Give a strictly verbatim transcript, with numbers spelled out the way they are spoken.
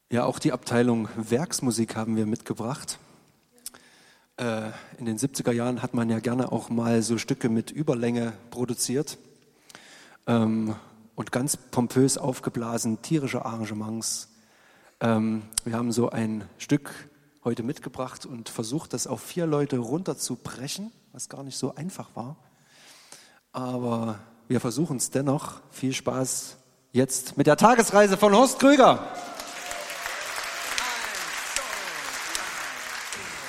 Ja, auch die Abteilung Werksmusik haben wir mitgebracht. Äh, in den siebziger Jahren hat man ja gerne auch mal so Stücke mit Überlänge produziert ähm, und ganz pompös aufgeblasen, tierische Arrangements. Ähm, wir haben so ein Stück heute mitgebracht und versucht, das auf vier Leute runterzubrechen, was gar nicht so einfach war. Aber wir versuchen es dennoch. Viel Spaß jetzt mit der Tagesreise von Horst Krüger.